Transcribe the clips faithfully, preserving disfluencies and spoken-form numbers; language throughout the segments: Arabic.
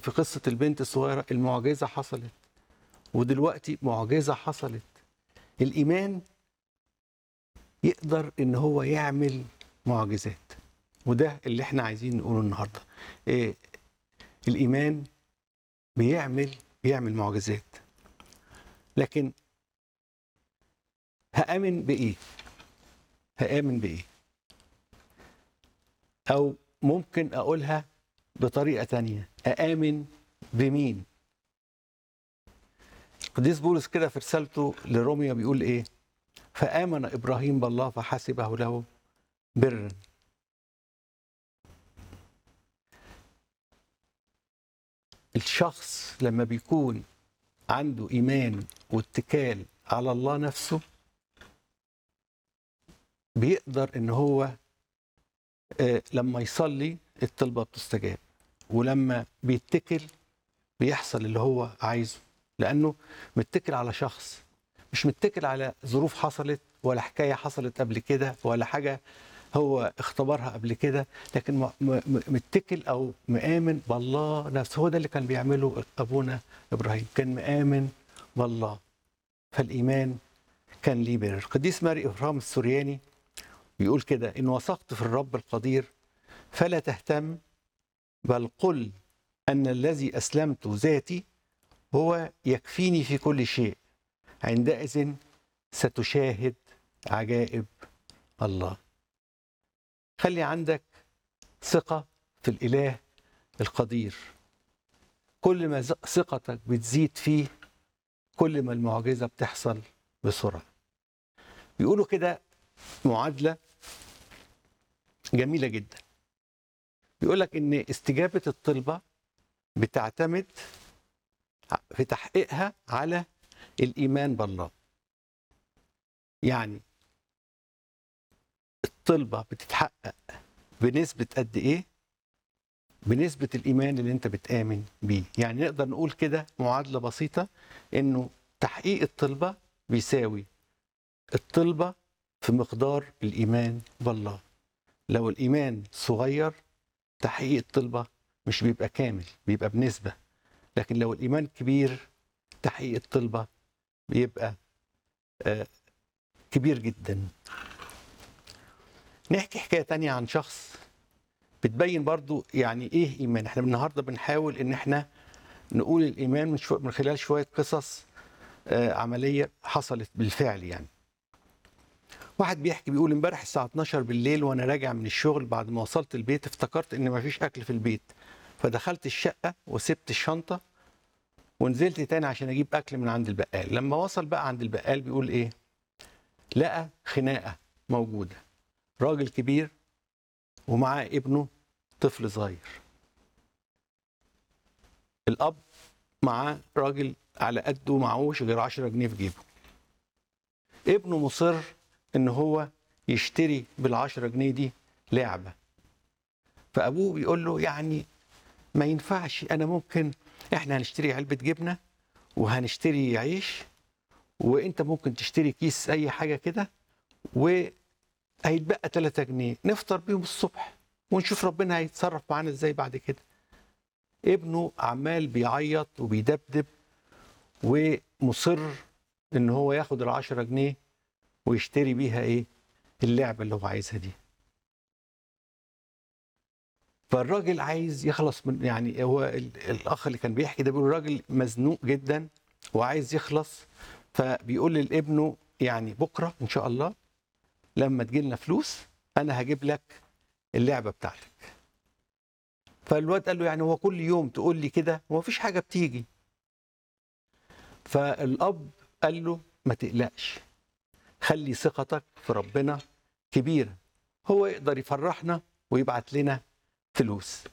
في قصة البنت الصغيرة المعجزة حصلت، ودلوقتي معجزة حصلت. الإيمان يقدر إن هو يعمل معجزات، وده اللي احنا عايزين نقوله النهاردة. إيه؟ الإيمان بيعمل بيعمل معجزات. لكن هآمن بإيه؟ هآمن بإيه؟ أو ممكن أقولها بطريقة تانية، أآمن بمين؟ القديس بولس كده في رسالته لروميا بيقول إيه؟ فآمن إبراهيم بالله فحسبه له برا. الشخص لما بيكون عنده إيمان واتكال على الله نفسه بيقدر إن هو آه، لما يصلي الطلبة بتستجاب، ولما بيتكل بيحصل اللي هو عايزه، لأنه متكل على شخص، مش متكل على ظروف حصلت ولا حكاية حصلت قبل كده ولا حاجة هو اختبرها قبل كده، لكن م- م- متكل أو مآمن بالله نفسه. هو ده اللي كان بيعمله أبونا إبراهيم، كان مآمن بالله، فالإيمان كان ليه بر. القديس ماري إبراهيم السورياني بيقول كده: إن وثقت في الرب القدير فلا تهتم، بل قل أن الذي أسلمت ذاتي هو يكفيني في كل شيء، عندئذ ستشاهد عجائب الله. خلي عندك ثقة في الإله القدير. كل ما ز- ثقتك بتزيد فيه كل ما المعجزة بتحصل بسرعة. بيقولوا كده معادلة جميلة جدا، بيقولك إن استجابة الطلبة بتعتمد في تحقيقها على الإيمان بالله. يعني الطلبة بتتحقق بنسبة قد إيه؟ بنسبة الإيمان اللي أنت بتآمن بيه. يعني نقدر نقول كده معادلة بسيطة، إنه تحقيق الطلبة بيساوي الطلبة في مقدار الإيمان بالله. لو الإيمان صغير تحقيق الطلبة مش بيبقى كامل، بيبقى بنسبة. لكن لو الإيمان كبير تحقيق الطلبة بيبقى آه، كبير جدا. نحكي حكاية تانية عن شخص بتبين برضو يعني إيه إيمان. احنا النهاردة بنحاول إن احنا نقول الإيمان من, شو من خلال شوية قصص آه، عملية حصلت بالفعل. يعني واحد بيحكي بيقول: امبارح الساعة اتناشر بالليل وانا راجع من الشغل بعد ما وصلت البيت افتكرت ان مفيش اكل في البيت، فدخلت الشقة وسبت الشنطة ونزلت تاني عشان اجيب اكل من عند البقال. لما وصل بقى عند البقال بيقول ايه؟ لقى خناقة موجودة، راجل كبير ومعاه ابنه طفل صغير. الاب معاه راجل على قده معهوش غير عشرة جنيه في جيبه. ابنه مصر ان هو يشتري بالعشرة جنيه دي لعبة، فابوه بيقول له يعني ما ينفعش، انا ممكن احنا هنشتري علبة جبنة وهنشتري عيش وانت ممكن تشتري كيس اي حاجة كده وهيتبقى تلاتة جنيه نفطر بيهم الصبح ونشوف ربنا هيتصرف معانا ازاي بعد كده. ابنه عمال بيعيط وبيدبدب ومصر ان هو ياخد العشرة جنيه ويشتري بيها ايه؟ اللعبة اللي هو عايزها دي. فالراجل عايز يخلص من، يعني هو ال- الاخ اللي كان بيحكي ده بيقول الراجل مزنوق جدا وعايز يخلص، فبيقول لابنه يعني بكره ان شاء الله لما تجيلنا فلوس انا هجيب لك اللعبه بتاعتك. فالواد قال له يعني هو كل يوم تقول لي كده ومفيش حاجه بتيجي؟ فالاب قال له ما تقلقش، خلي ثقتك في ربنا كبيره، هو يقدر يفرحنا ويبعت لنا فلوس.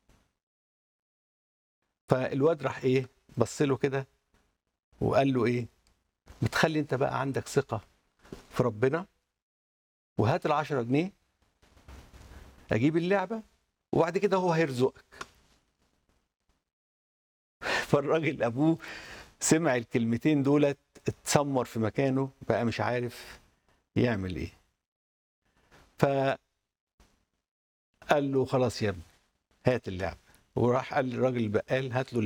فالواد راح ايه؟ بص له كده وقال له ايه؟ بتخلي انت بقى عندك ثقة في ربنا وهات العشرة جنيه اجيب اللعبة وبعد كده هو هيرزقك. فالراجل ابوه سمع الكلمتين دولت اتسمر في مكانه، بقى مش عارف يعمل ايه. فقال له خلاص يا ابني هات اللعبة. وراح قال للراجل البقال هات له